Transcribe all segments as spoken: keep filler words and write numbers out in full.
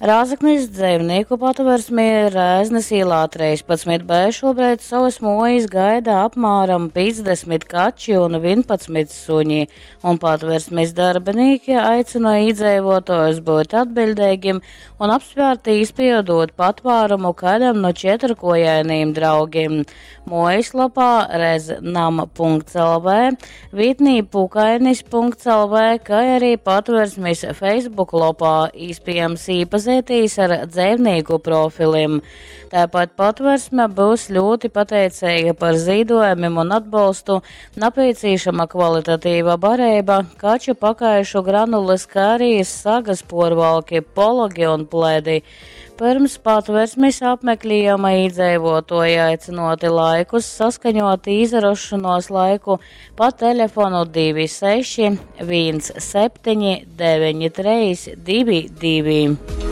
Rāzaknis dzīvnieku patversmē Rēznes ielā trīspadsmit B šobrīd savas mojas gaida apmēram piecdesmit kači un vienpadsmit suņi, un patversmes darbinīki aicina iedzīvotājus būt atbildīgiem un apsvērti izpildot patvērumu kādam no četrkojainiem draugiem. Mojaslapā reznam punkts el vē, vietnī pukainis punkts el vē, kā arī patversmes Facebook lapā iespējams īpazīties ar dzīvnieku profiliem. Tāpat patversme būs ļoti pateicīga par ziedojumiem un atbalstu, nepieciešama kvalitatīva barība, kaču pakaišu granulas, kā arī sagas porvalki, pologi un plēdi. Pirms patversmes apmeklējuma iedzīvotāji aicinoti laikus saskaņot izrašanos laiku pa telefonu divi seši viens septiņi deviņi trīs divi divi.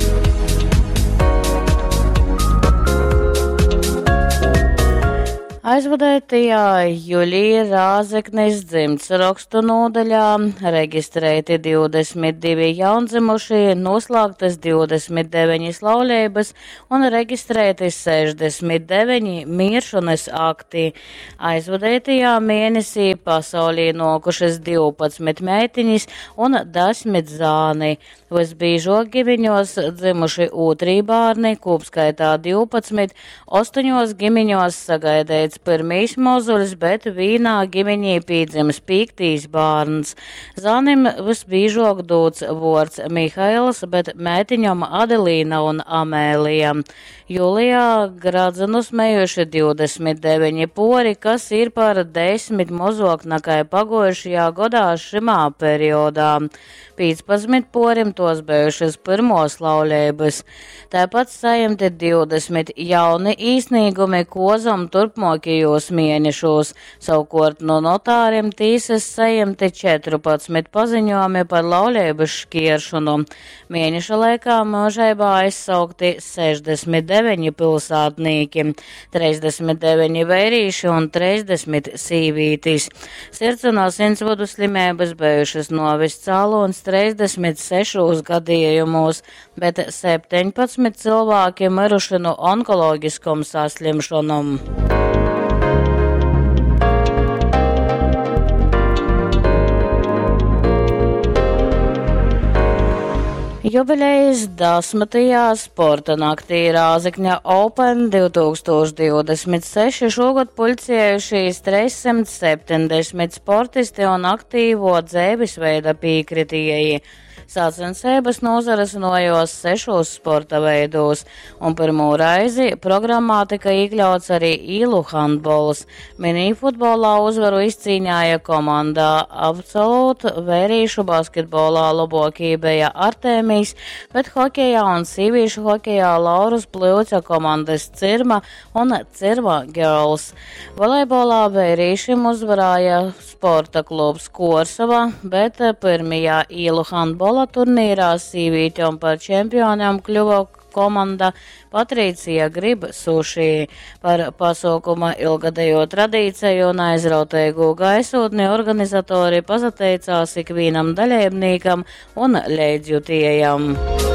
Aizvadētajā Julija Rāzeknes dzimtsrakstu nodaļā reģistrēti divdesmit divi jaundzimušie, noslēgtas divdesmit deviņas laulības un reģistrēti sešdesmit deviņi miršanas akti. Aizvadētajā mēnesī pasaulī nokušas divpadsmit meitiņas un desmit zāni. Visbīžāk ģimeņos dzimuši otrī bārni, kopskaitā divpadsmit, astoņos ģimeņos sagaidēts pirmīs mozulis, bet vienā ģimeņī pīdzims piektīs bārns. Zānim visbīžāk dots vārds Mihails, bet meitiņam Adelīna un Amēlija. Jūlijā Gradzenu smējuši divdesmit deviņi pori, kas ir par desmit mazāk nekā pagojušajā gadā šimā periodā. piecpadsmit porim tos bijušas pirmos laulības. Tāpat saimti divdesmit jauni īsnīgumi kozam turpmākajos mēnešos. Savukārt no notāriem tīsas saimti četrpadsmit paziņojumi par laulības šķiršanu. Mēneša laikā mūžībā aizsaukti sešdesmit deviņi pilsētnieki, trīsdesmit deviņi vērīši un trīsdesmit sīvītis. Sirds un asinsvadu slimības bijušas novis cēlons trīsdesmit sešos gadījumos, bet septiņpadsmit cilvēki miruši no onkoloģiskom saslimšanom. Jubilejas desmitajā sporta naktī Rāzekņa Open divi tūkstoši divdesmit seši šogad pulcējušies trīssimt septiņdesmit sportisti un aktīvo dzīvesveida piekritēji. Sacensības nozaresinojos sešos sporta veidos, un pirmo reizi programmā tika iekļauts arī īlu handbols. Minifutbolā uzvaru izcīņāja komandā Absolūta, vērīšu basketbolā labākī bija Artēmijs, bet hokejā un sīvīšu hokejā Laurus Pļūca komandas Cirma un Cirma Girls. Volejbolā vērīšiem uzvarāja sporta klubs Korsava, bet pirmajā īlu handbola turnīrā sīvītiem par čempioniem kļuva komanda Patricija Grib Suši. Par pasaukuma ilgadējo tradīciju un aizrautēgu gaisotni organizatori pazateicās ikvienam dalībniekam un līdzjutējam.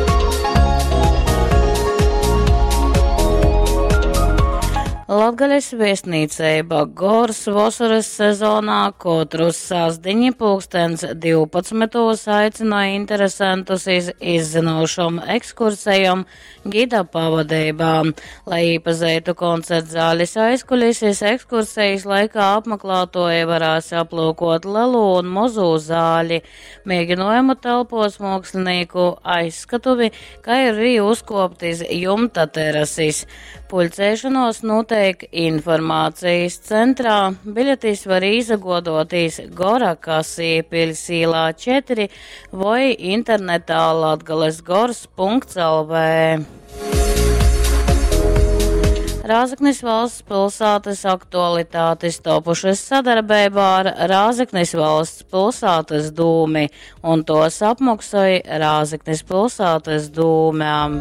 Latgaļas viesnīceiba Gors vasaras sezonā katru sasdiņi pulkstens divpadsmitos aicināja interesantus iz izzinošam ekskursējam gida pavadībām. Lai iepazītu koncertu zāles aizkulises, ekskursējas laikā apmeklētoji varēs aplūkot lielu un mazu zāli, mēģinājumu telpos mākslinieku aizskatuvi, kā arī uzkoptis jumta terasis. Pulcēšanos notiek informācijas centrā. Biļetis var izagodoties Gora kasī Piļsīlā četri vai internetā latgales gors punkts el vē. Rāzaknis valsts pilsētas aktualitātes topušas sadarbībā ar Rāzaknis valsts pilsētas dūmi, un tos apmaksāja Rāzaknis pilsētas dūmēm.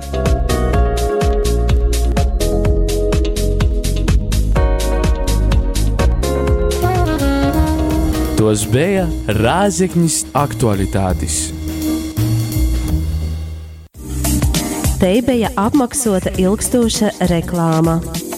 Tos bija Rāzaknis aktualitātes. Te bija apmaksota ilgstoša reklāma.